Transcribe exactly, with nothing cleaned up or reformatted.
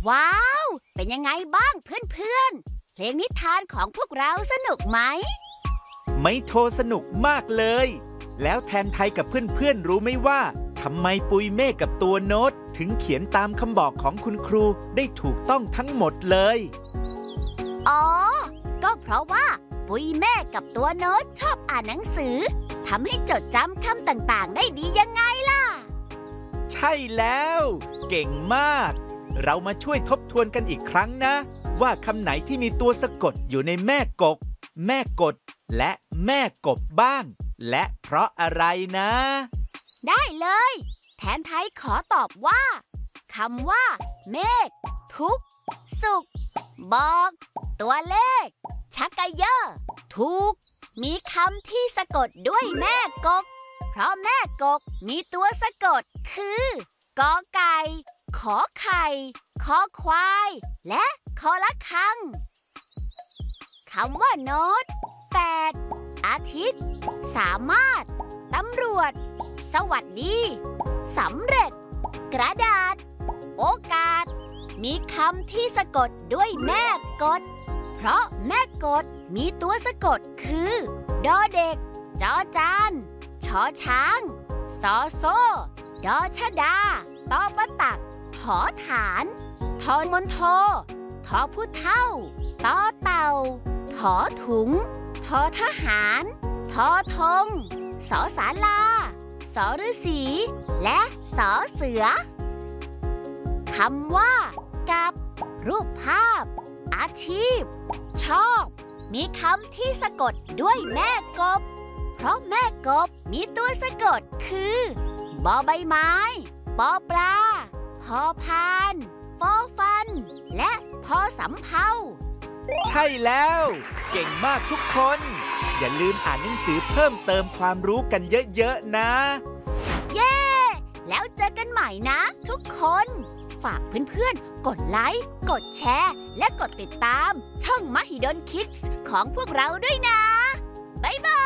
ว้าวเป็นยังไงบ้างเพื่อนๆเพลงนิทานของพวกเราสนุกไหมไม่โทรสนุกมากเลยแล้วแทนไทยกับเพื่อนๆรู้ไหมว่าทำไมปุยเมฆกับตัวโน้ตถึงเขียนตามคำบอกของคุณครูได้ถูกต้องทั้งหมดเลยอ๋อก็เพราะว่าปุยเมฆกับตัวโน้ตชอบอ่านหนังสือทำให้จดจำคำต่างๆได้ดียังไงล่ะใช่แล้วเก่งมากเรามาช่วยทบทวนกันอีกครั้งนะว่าคำไหนที่มีตัวสะกดอยู่ในแม่กกแม่กดและแม่กบบ้างและเพราะอะไรนะได้เลยแทนไทยขอตอบว่าคำว่าเมฆทุกสุขบอกตัวเลขชักกะเยอะถูกมีคำที่สะกดด้วยแม่กกเพราะแม่กกมีตัวสะกดคือกอไก่ขอไข่คอควายและคอละคังคำว่าโน้ตแปดอาทิตย์สามารถตำรวจสวัสดีสำเร็จกระดาษโอกาสมีคำที่สะกดด้วยแม่กดเพราะแม่กดมีตัวสะกดคือดอเด็กจอจานชอช้างซอโซ่ดอชดาตอปะตักถอฐานทอมนโททอผู้เท่าตอเต่าถอถุงทอทหารทอธงสอศาลาสอฤาษีและสอเสือคำว่ากับรูปภาพอาชีพชอบมีคำที่สะกดด้วยแม่กบเพราะแม่กบมีตัวสะกดคือบอใบไม้ปอปลาพอพานฟอฟันและพอสำเภาใช่แล้วเก่งมากทุกคนอย่าลืมอ่านหนังสือเพิ่มเติมความรู้กันเยอะๆนะเย้แล้วเจอกันใหม่นะทุกคนฝากเพื่อนๆกดไลค์กดแชร์และกดติดตามช่องมหิดลคิดส์ของพวกเราด้วยนะบ๊ายบาย